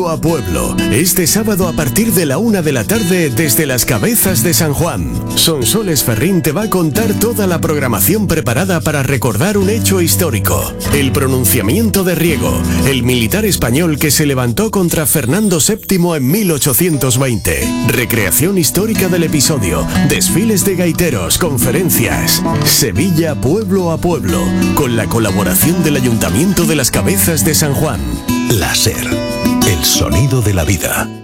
Pueblo a Pueblo. Este sábado a partir de la 1 de la tarde desde las Cabezas de San Juan. Sonsoles Ferrín te va a contar toda la programación preparada para recordar un hecho histórico. El pronunciamiento de Riego, el militar español que se levantó contra Fernando VII en 1820. Recreación histórica del episodio, desfiles de gaiteros, conferencias. Sevilla Pueblo a Pueblo, con la colaboración del Ayuntamiento de las Cabezas de San Juan. La SER, el sonido de la vida.